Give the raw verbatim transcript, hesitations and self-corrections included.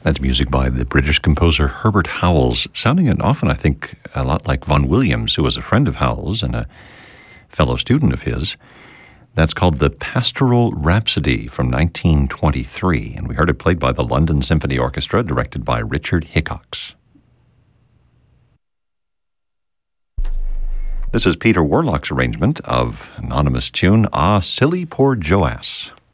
That's music by the British composer Herbert Howells, sounding and often, I think, a lot like Vaughan Williams, who was a friend of Howells and a fellow student of his. That's called the Pastoral Rhapsody from nineteen twenty-three, and we heard it played by the London Symphony Orchestra, directed by Richard Hickox. This is Peter Warlock's arrangement of anonymous tune, Ah, Silly Poor Joass.